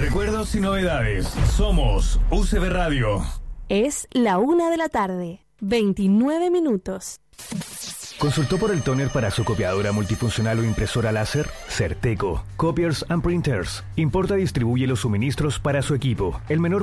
Recuerdos y novedades. Somos UCB Radio. Es la 1:00 p.m, 29 minutos. ¿Consultó por el tóner para su copiadora multifuncional o impresora láser? Certeco. Copiers and Printers. Importa y distribuye los suministros para su equipo. El menor